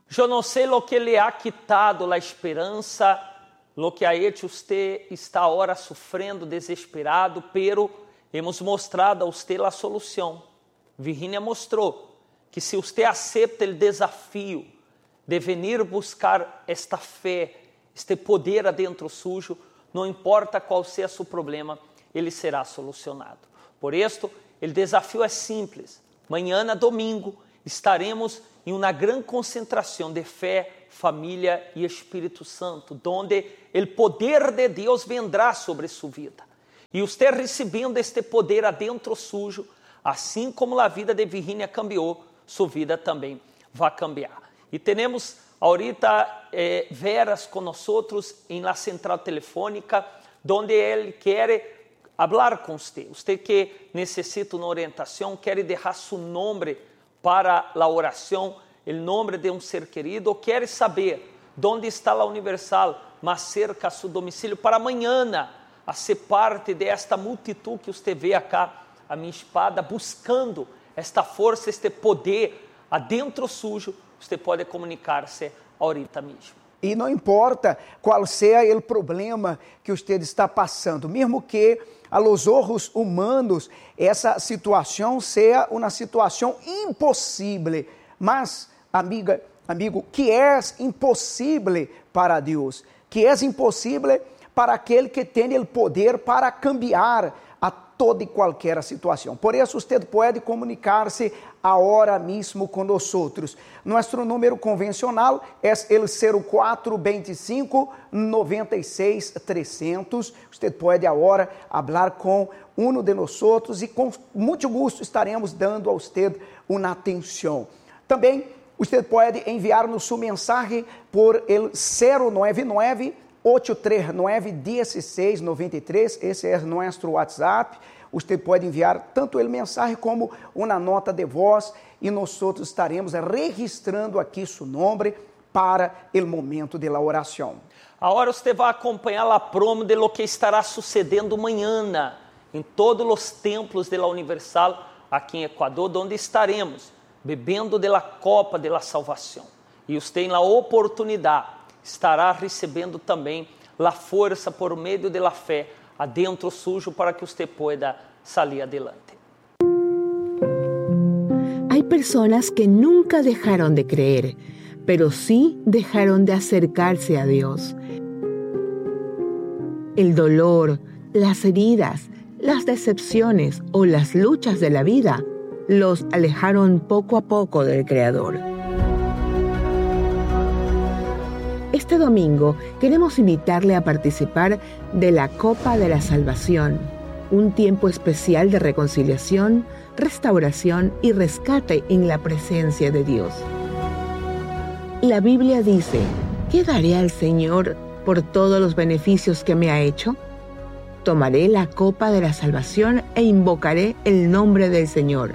Eu não sei lo que le ha quitado la esperança, lo que ha hecho usted está agora sofrendo, desesperado, pero hemos mostrado a usted a solução. Virginia mostrou que se você aceita o desafio de venir buscar esta fé, este poder adentro sujo, não importa qual seja seu problema, ele será solucionado. Por isto, o desafio é simples. Amanhã, domingo, estaremos em uma grande concentração de fé, família e Espírito Santo, onde o poder de Deus vendrá sobre sua vida. E você recebendo este poder adentro sujo, assim como a vida de Virginia cambiou, sua vida também vai cambiar. E temos ahorita veras conosco em la central telefônica, onde ele quer falar com você. Você que necessita uma orientação, quer deixar seu nome para a oração, o nome de um ser querido, ou quer saber onde está a Universal, mais cerca a seu domicílio, para amanhã a ser parte desta multitud que você vê acá, a minha espada, buscando esta força, este poder adentro sujo, você pode comunicar-se ahorita mesmo. E não importa qual seja o problema que você está passando, mesmo que a los ojos humanos essa situação seja uma situação impossível, mas, amigo, que é impossível para Deus, que é impossível para aquele que tem o poder para cambiar a toda e qualquer situação. Por isso, você pode comunicar-se agora mesmo com nós. Nosso número convencional é o 0425 96 300. Você pode agora falar com um de nós e com muito gosto estaremos dando a você uma atenção. Também, você pode enviar-nos sua mensagem por el 099 839-1693, esse é nosso WhatsApp. Você pode enviar tanto ele mensagem como uma nota de voz e nós estaremos registrando aqui seu nome para o momento da oração. Agora você vai acompanhar a promo de lo que estará sucedendo amanhã em todos os templos da Universal aqui em Equador, onde estaremos bebendo da copa da salvação. E você tem a oportunidade, estará recebendo também a força por meio da fé adentro sujo para que você pueda salir adelante. Hay personas que nunca dejaron de creer, pero sí dejaron de acercarse a Dios. El dolor, las heridas, las decepciones o las luchas de la vida los alejaron poco a poco del Creador. Este domingo queremos invitarle a participar de la Copa de la Salvación, un tiempo especial de reconciliación, restauración y rescate en la presencia de Dios. La Biblia dice, ¿qué daré al Señor por todos los beneficios que me ha hecho? Tomaré la copa de la salvación e invocaré el nombre del Señor.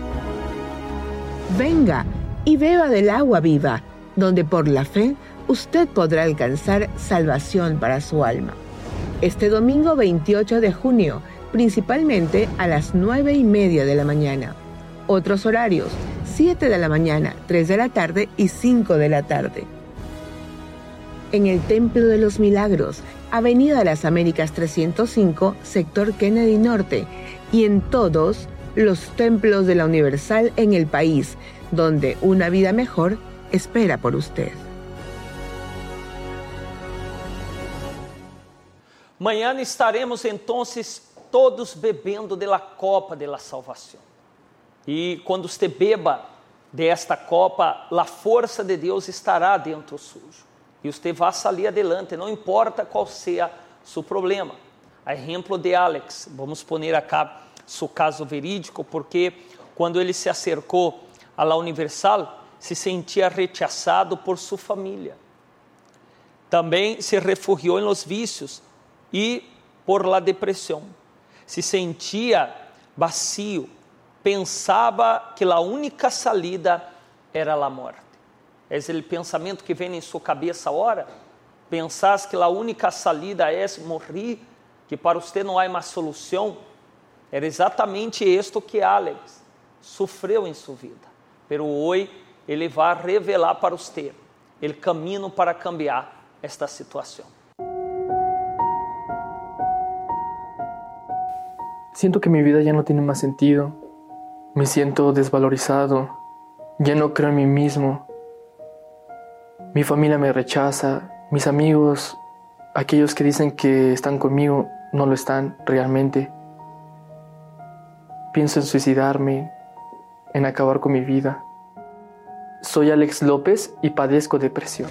Venga y beba del agua viva, donde por la fe usted podrá alcanzar salvación para su alma. Este domingo 28 de junio, principalmente a las 9:30 de la mañana. Otros horarios, 7 de la mañana, 3 de la tarde y 5 de la tarde. En el Templo de los Milagros, Avenida de las Américas 305, sector Kennedy Norte, y en todos los templos de la Universal en el país, donde una vida mejor espera por usted. Amanhã estaremos então todos bebendo da copa da salvação. E quando você beba desta copa, a força de Deus estará dentro sujo. E você vai sair adelante, não importa qual seja seu problema. A exemplo de Alex, vamos pôr acá seu caso verídico, porque quando ele se acercou à Universal, se sentia rechaçado por sua família. Também se refugiou em los vícios e por la depressão. Se sentia vazio, pensava que a única salida era a morte. É o pensamento que vem em sua cabeça agora? Pensas que a única salida é morrer, que para você não há mais solução? Era exatamente isto que Alex sofreu em sua vida. Pero hoje ele vai revelar para você o caminho para cambiar esta situação. Siento que mi vida ya no tiene más sentido. Me siento desvalorizado. Ya no creo en mí mismo. Mi familia me rechaza. Mis amigos, aquellos que dicen que están conmigo, no lo están realmente. Pienso en suicidarme, en acabar con mi vida. Soy Alex López y padezco depresión.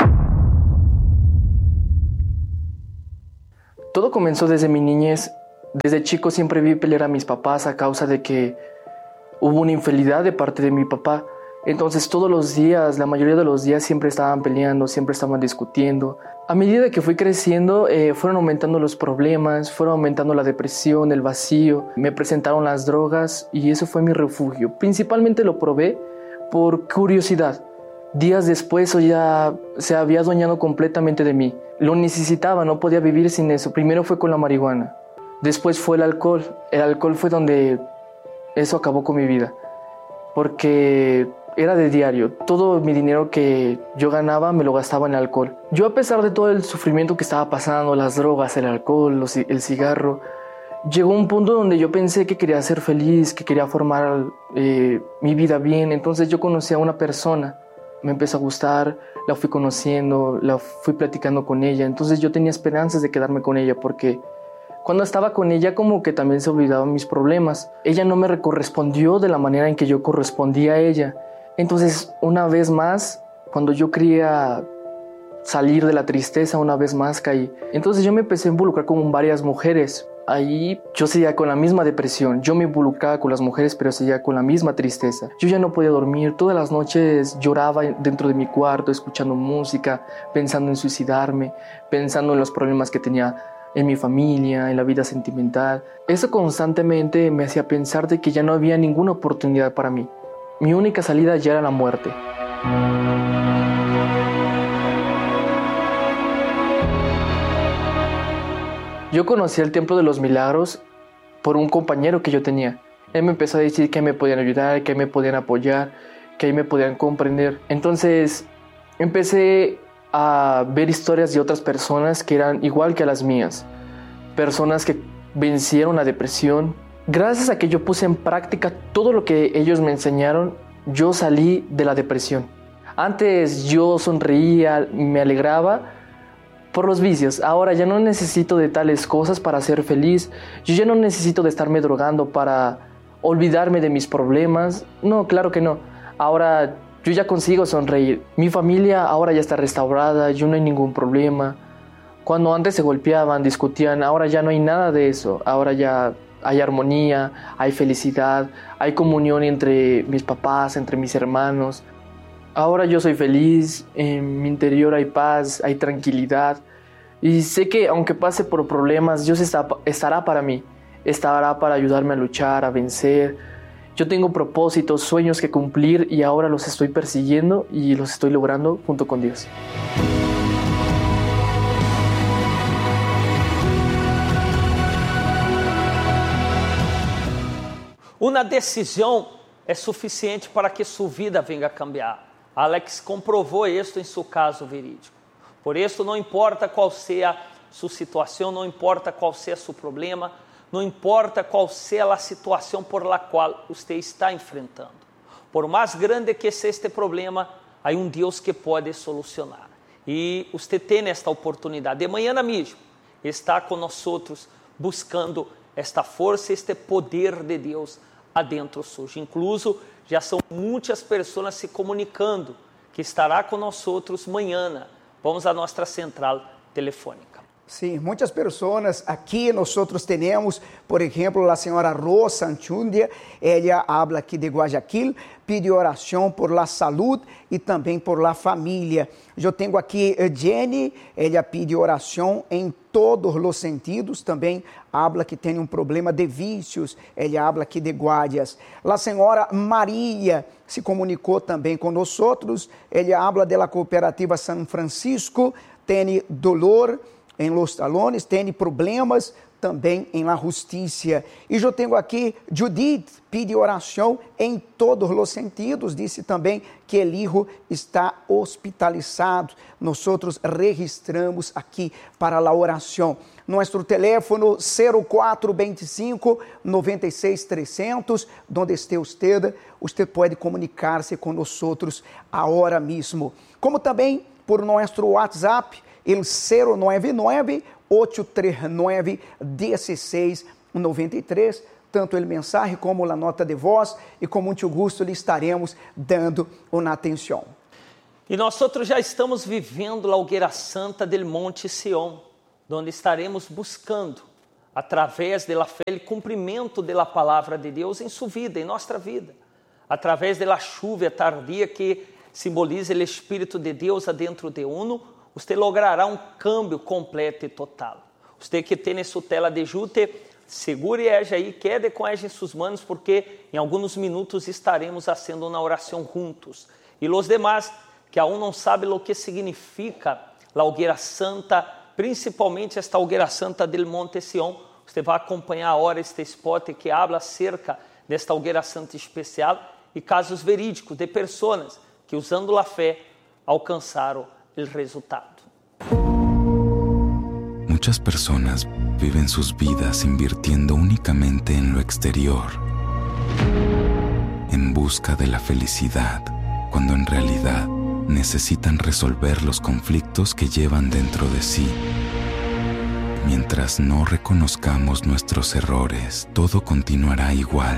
Todo comenzó desde mi niñez. Desde chico siempre vi pelear a mis papás a causa de que hubo una infidelidad de parte de mi papá. Entonces todos los días, la mayoría de los días siempre estaban peleando, siempre estaban discutiendo. A medida que fui creciendo, fueron aumentando los problemas, fueron aumentando la depresión, el vacío. Me presentaron las drogas y eso fue mi refugio. Principalmente lo probé por curiosidad. Días después eso ya se había adueñado completamente de mí. Lo necesitaba, no podía vivir sin eso. Primero fue con la marihuana. Después fue el alcohol. El alcohol fue donde eso acabó con mi vida. Porque era de diario. Todo mi dinero que yo ganaba me lo gastaba en alcohol. Yo, a pesar de todo el sufrimiento que estaba pasando, las drogas, el alcohol, el cigarro, llegó un punto donde yo pensé que quería ser feliz, que quería formar mi vida bien. Entonces yo conocí a una persona. Me empezó a gustar, la fui conociendo, la fui platicando con ella. Entonces yo tenía esperanzas de quedarme con ella porque cuando estaba con ella como que también se olvidaban mis problemas. Ella no me correspondió de la manera en que yo correspondía a ella. Entonces, una vez más, cuando yo quería salir de la tristeza, una vez más caí. Entonces yo me empecé a involucrar con varias mujeres. Ahí yo seguía con la misma depresión. Yo me involucraba con las mujeres, pero seguía con la misma tristeza. Yo ya no podía dormir. Todas las noches lloraba dentro de mi cuarto, escuchando música, pensando en suicidarme, pensando en los problemas que tenía en mi familia, en la vida sentimental. Eso constantemente me hacía pensar de que ya no había ninguna oportunidad para mí. Mi única salida ya era la muerte. Yo conocí el Templo de los Milagros por un compañero que yo tenía. Él me empezó a decir que me podían ayudar, que me podían apoyar, que ahí me podían comprender. Entonces empecé a ver historias de otras personas que eran igual que las mías. Personas que vencieron la depresión. Gracias a que yo puse en práctica todo lo que ellos me enseñaron, yo salí de la depresión. Antes yo sonreía, me alegraba por los vicios. Ahora ya no necesito de tales cosas para ser feliz. Yo ya no necesito de estarme drogando para olvidarme de mis problemas. No, claro que no. Ahora yo ya consigo sonreír. Mi familia ahora ya está restaurada, yo no hay ningún problema. Cuando antes se golpeaban, discutían, ahora ya no hay nada de eso. Ahora ya hay armonía, hay felicidad, hay comunión entre mis papás, entre mis hermanos. Ahora yo soy feliz, en mi interior hay paz, hay tranquilidad. Y sé que aunque pase por problemas, Dios estará para mí, estará para ayudarme a luchar, a vencer. Yo tengo propósitos, sueños que cumplir y ahora los estoy persiguiendo y los estoy logrando junto con Dios. Uma decisão é suficiente para que sua vida venha a cambiar. Alex comprovou isso em seu caso verídico. Por isso, não importa qual seja sua situação, não importa qual seja seu problema, não importa qual seja a situação por la qual você está enfrentando. Por mais grande que seja este problema, há Deus que pode solucionar. E você tem esta oportunidade. De manhã mesmo, está conosco buscando esta força, este poder de Deus adentro sujo. Incluso, já são muitas pessoas se comunicando que estará conosco amanhã. Vamos à nossa central telefônica. Sim, muitas pessoas aqui nós temos, por exemplo, a senhora Rosa Anchundia, ela habla aqui de Guayaquil, pede oração por la saúde e também por la família. Eu tenho aqui Jenny, ela pede oração em todos os sentidos, também habla que tem um problema de vícios, ela habla aqui de Guádias. A senhora Maria se comunicou também conosco, ela habla de la cooperativa San Francisco, tem dolor em los talones, tem problemas também em la justiça. E eu tenho aqui, Judith pede oração em todos os sentidos, disse também que o hijo está hospitalizado. Nós registramos aqui para a oração. Nosso teléfono 0425 96 300, donde esté usted pode comunicar-se com nós agora mesmo. Como também por nosso WhatsApp, el 099-839-1693, tanto o mensagem como a nota de voz, e com muito gosto lhe estaremos dando uma atenção. E nós já estamos vivendo a Hogueira Santa del Monte Sión, onde estaremos buscando, através da fé, o cumprimento da palavra de Deus em sua vida, em nossa vida, através da chuva tardia que simboliza o Espírito de Deus adentro de uno, você logrará um câmbio completo e total. Você que tem sua tela de jute, segure ela aí, quede com ela em suas mãos, porque em alguns minutos estaremos fazendo uma oração juntos. E os demais que aún não sabem o que significa a Hogueira Santa, principalmente esta Hogueira Santa del Monte Sión, você vai acompanhar agora este spot que habla acerca desta Hogueira Santa especial e casos verídicos de pessoas que, usando a fé, alcançaram o resultado. Muchas personas viven sus vidas invirtiendo únicamente en lo exterior, en busca de la felicidad, cuando en realidad necesitan resolver los conflictos que llevan dentro de sí. Mientras no reconozcamos nuestros errores, todo continuará igual.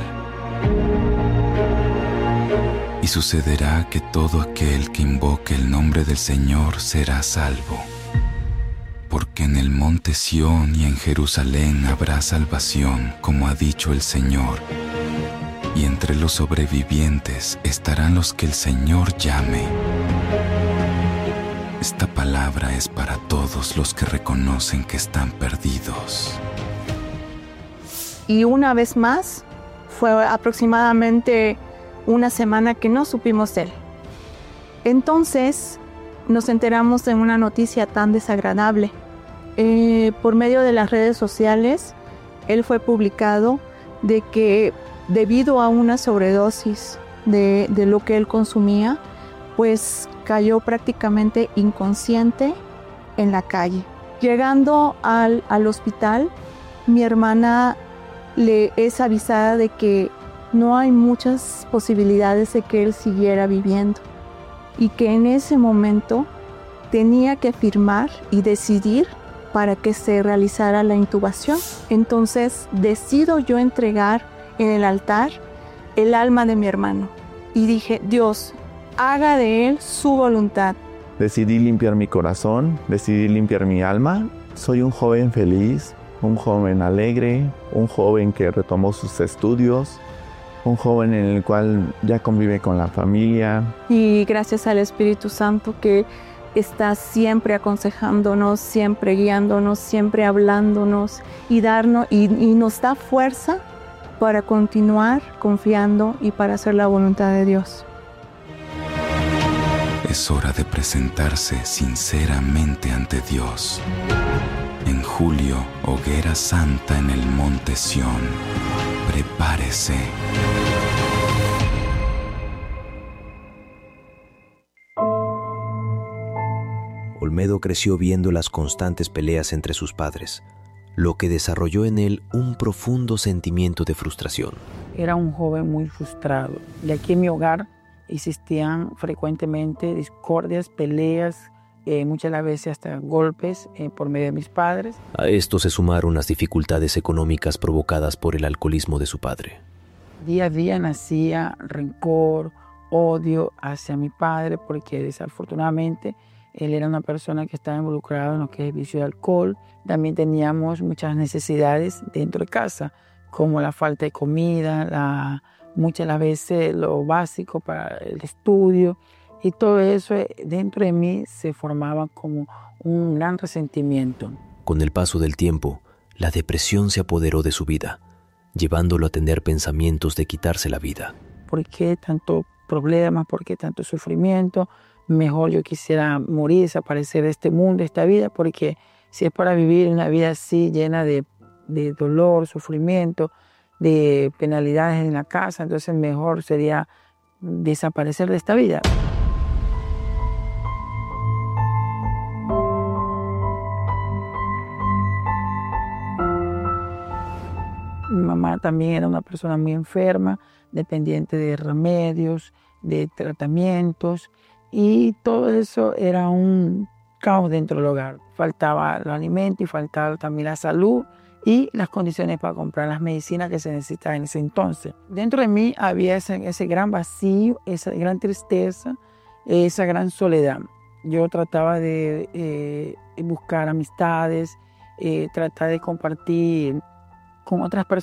Y sucederá que todo aquel que invoque el nombre del Señor será salvo. Porque en el monte Sión y en Jerusalén habrá salvación, como ha dicho el Señor. Y entre los sobrevivientes estarán los que el Señor llame. Esta palabra es para todos los que reconocen que están perdidos. Y una vez más, fue aproximadamente una semana que no supimos de él. Entonces, nos enteramos de una noticia tan desagradable. Por medio de las redes sociales, él fue publicado de que debido a una sobredosis de lo que él consumía, pues cayó prácticamente inconsciente en la calle. Llegando al hospital, mi hermana le es avisada de que no hay muchas posibilidades de que él siguiera viviendo y que en ese momento tenía que firmar y decidir para que se realizara la intubación. Entonces decido yo entregar en el altar el alma de mi hermano y dije, Dios, haga de él su voluntad. Decidí limpiar mi corazón, decidí limpiar mi alma. Soy un joven feliz, un joven alegre, un joven que retomó sus estudios, un joven en el cual ya convive con la familia. Y gracias al Espíritu Santo que está siempre aconsejándonos, siempre guiándonos, siempre hablándonos y nos da fuerza para continuar confiando y para hacer la voluntad de Dios. Es hora de presentarse sinceramente ante Dios. En julio, Hoguera Santa en el Monte Sión. Prepárese. Olmedo creció viendo las constantes peleas entre sus padres, lo que desarrolló en él un profundo sentimiento de frustración. Era un joven muy frustrado. Y aquí en mi hogar existían frecuentemente discordias, peleas, muchas veces hasta golpes por medio de mis padres. A esto se sumaron las dificultades económicas provocadas por el alcoholismo de su padre. Día a día nacía rencor, odio hacia mi padre porque desafortunadamente él era una persona que estaba involucrada en lo que es el vicio de alcohol. También teníamos muchas necesidades dentro de casa, como la falta de comida, muchas veces lo básico para el estudio. Y todo eso dentro de mí se formaba como un gran resentimiento. Con el paso del tiempo, la depresión se apoderó de su vida, llevándolo a tener pensamientos de quitarse la vida. ¿Por qué tanto problema? ¿Por qué tanto sufrimiento? Mejor yo quisiera morir, desaparecer de este mundo, de esta vida, porque si es para vivir una vida así, llena de de dolor, sufrimiento, de penalidades en la casa, entonces mejor sería desaparecer de esta vida. Mi mamá también era una persona muy enferma, dependiente de remedios, de tratamientos, y todo eso era un caos dentro del hogar. Faltaba el alimento y faltaba también la salud y las condiciones para comprar las medicinas que se necesitaban en ese entonces. Dentro de mí había ese gran vacío, esa gran tristeza, esa gran soledad. Yo trataba de buscar amistades, tratar de compartir con otras personas